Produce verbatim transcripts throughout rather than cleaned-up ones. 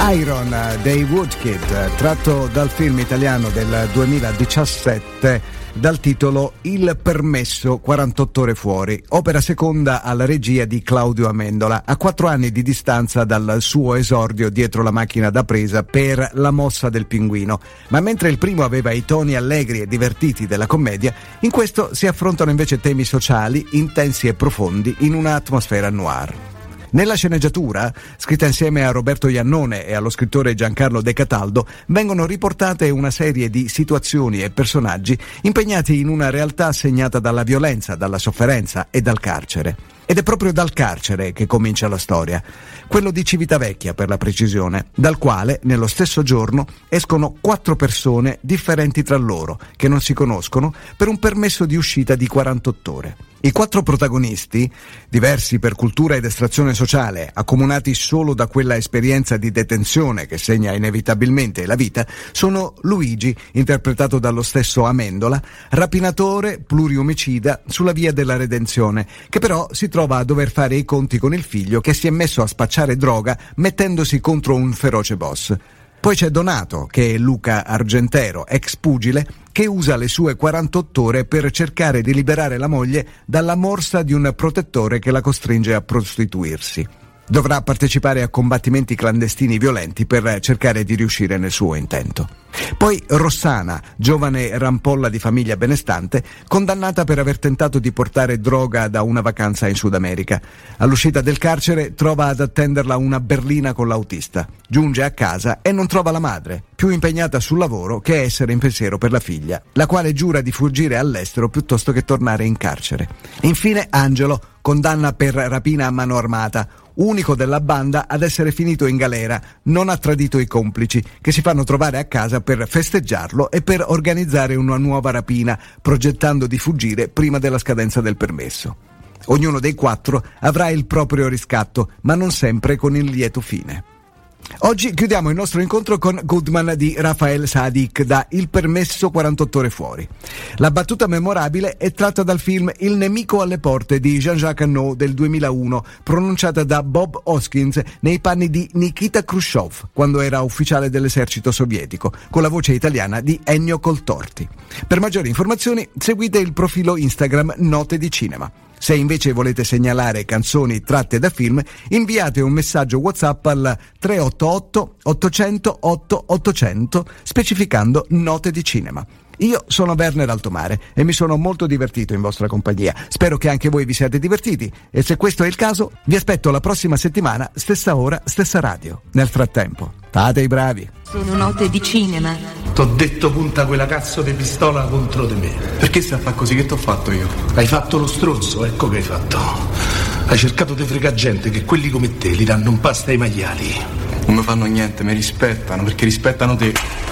Iron dei Woodkid, tratto dal film italiano del duemiladiciassette dal titolo Il permesso, quarantotto ore fuori, opera seconda alla regia di Claudio Amendola, a quattro anni di distanza dal suo esordio dietro la macchina da presa per La mossa del pinguino. Ma mentre il primo aveva i toni allegri e divertiti della commedia, in questo si affrontano invece temi sociali intensi e profondi in un'atmosfera noir. Nella sceneggiatura, scritta insieme a Roberto Iannone e allo scrittore Giancarlo De Cataldo, vengono riportate una serie di situazioni e personaggi impegnati in una realtà segnata dalla violenza, dalla sofferenza e dal carcere. Ed è proprio dal carcere che comincia la storia, quello di Civitavecchia per la precisione, dal quale nello stesso giorno escono quattro persone differenti tra loro, che non si conoscono, per un permesso di uscita di quarantotto ore. I quattro protagonisti, diversi per cultura ed estrazione sociale, accomunati solo da quella esperienza di detenzione che segna inevitabilmente la vita, sono Luigi, interpretato dallo stesso Amendola, rapinatore pluriomicida sulla via della redenzione, che però si trova a dover fare i conti con il figlio che si è messo a spacciare droga mettendosi contro un feroce boss. Poi c'è Donato, che è Luca Argentero, ex pugile, che usa le sue quarantotto ore per cercare di liberare la moglie dalla morsa di un protettore che la costringe a prostituirsi. Dovrà partecipare a combattimenti clandestini violenti per cercare di riuscire nel suo intento. Poi Rossana, giovane rampolla di famiglia benestante, condannata per aver tentato di portare droga da una vacanza in Sud America. All'uscita del carcere trova ad attenderla una berlina con l'autista. Giunge a casa e non trova la madre, più impegnata sul lavoro che essere in pensiero per la figlia, la quale giura di fuggire all'estero piuttosto che tornare in carcere. Infine Angelo, condanna per rapina a mano armata, unico della banda ad essere finito in galera, non ha tradito i complici, che si fanno trovare a casa per festeggiarlo e per organizzare una nuova rapina, progettando di fuggire prima della scadenza del permesso. Ognuno dei quattro avrà il proprio riscatto, ma non sempre con il lieto fine. Oggi chiudiamo il nostro incontro con Goodman di Raphael Saadiq da Il permesso, quarantotto ore fuori. La battuta memorabile è tratta dal film Il nemico alle porte di Jean-Jacques Annaud del duemilauno, pronunciata da Bob Hoskins nei panni di Nikita Khrushchev quando era ufficiale dell'esercito sovietico, con la voce italiana di Ennio Coltorti. Per maggiori informazioni seguite il profilo Instagram Note di Cinema. Se invece volete segnalare canzoni tratte da film, inviate un messaggio WhatsApp al tre otto otto ottocento otto ottocento specificando Note di Cinema. Io sono Werner Altomare e mi sono molto divertito in vostra compagnia. Spero che anche voi vi siate divertiti e se questo è il caso vi aspetto la prossima settimana, stessa ora, stessa radio. Nel frattempo, fate i bravi. Sono Note di Cinema. T'ho detto punta quella cazzo di pistola contro di me. Perché stai a fare così? Che t'ho fatto io? Hai fatto lo stronzo, ecco che hai fatto. Hai cercato di fregare gente che quelli come te li danno un pasto ai maiali. Non mi fanno niente, mi rispettano perché rispettano te.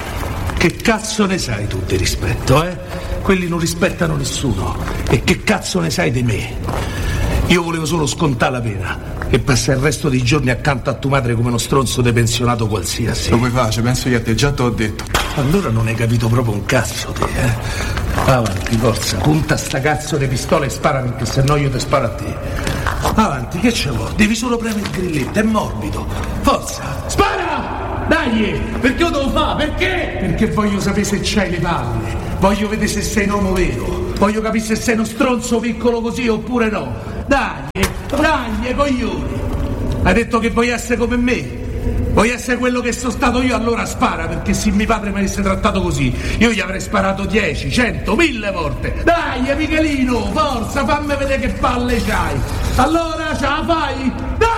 Che cazzo ne sai tu di rispetto, eh? Quelli non rispettano nessuno. E che cazzo ne sai di me? Io volevo solo scontare la pena e passare il resto dei giorni accanto a tua madre come uno stronzo de pensionato qualsiasi. Lo puoi fare, penso io a te, già te l'ho detto. Allora non hai capito proprio un cazzo te, eh? Avanti, forza, punta sta cazzo di pistola e spara perché sennò io ti sparo a te. Avanti, che ce vuoi? Devi solo premere il grilletto, è morbido. Forza, spara! Dai, perché lo devo fare? Perché? Perché voglio sapere se c'hai le palle. Voglio vedere se sei un uomo vero. Voglio capire se sei uno stronzo piccolo così oppure no. Dai, dai, coglioni. Hai detto che vuoi essere come me? Vuoi essere quello che sono stato io? Allora spara, perché se mio padre mi avesse trattato così io gli avrei sparato dieci, cento, mille volte. Dai, Michelino, forza, fammi vedere che palle c'hai. Allora, ce la fai? Dai!